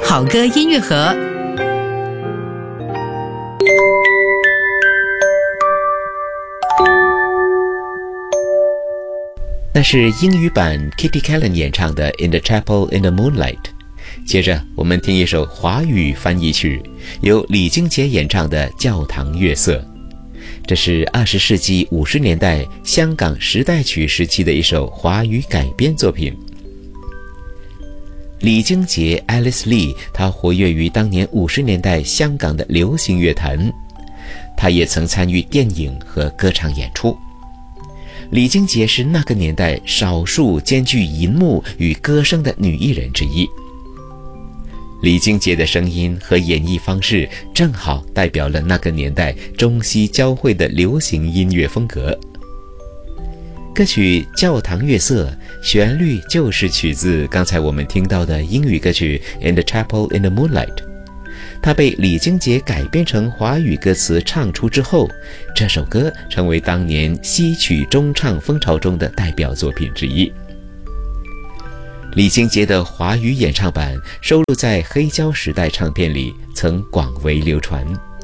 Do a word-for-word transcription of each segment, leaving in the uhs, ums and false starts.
好歌音乐盒。 那是英语版 Kitty Kallen 演唱的 In the Chapel in the Moonlight。 接着我们听一首华语翻译曲，由李金杰演唱的《教堂月色》。这是二十世纪五十年代香港时代曲时期的一首华语改编作品。李金杰 Alice Lee， 她活跃于当年五十年代香港的流行乐坛，她也曾参与电影和歌唱演出。李金杰是那个年代少数兼具银幕与歌声的女艺人之一。李金杰的声音和演绎方式正好代表了那个年代中西交汇的流行音乐风格。歌曲《教堂月色》旋律就是取自刚才我们听到的英语歌曲 In the Chapel in the Moonlight。 它被李金杰改编成华语歌词唱出之后，这首歌成为当年西曲中唱风潮中的代表作品之一。李金杰的华语演唱版收录在黑胶时代唱片里，曾广为流传。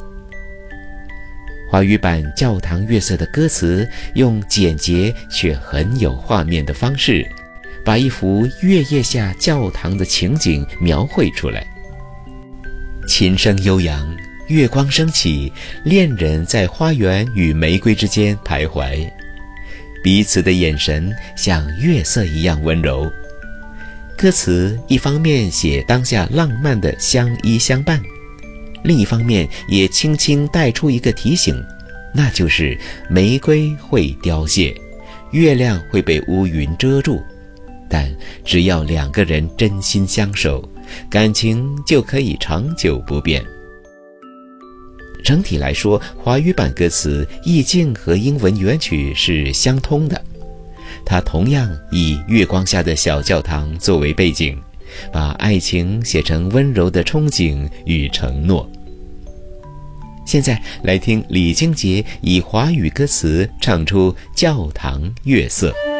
华语版《教堂月色》的歌词用简洁却很有画面的方式，把一幅月夜下教堂的情景描绘出来。琴声悠扬，月光升起，恋人在花园与玫瑰之间徘徊，彼此的眼神像月色一样温柔。歌词一方面写当下浪漫的相依相伴，另一方面也轻轻带出一个提醒，那就是玫瑰会凋谢，月亮会被乌云遮住，但只要两个人真心相守，感情就可以长久不变。整体来说，华语版歌词意境和英文原曲是相通的，它同样以月光下的小教堂作为背景，把爱情写成温柔的憧憬与承诺。现在来听李金杰以华语歌词唱出《教堂月色》。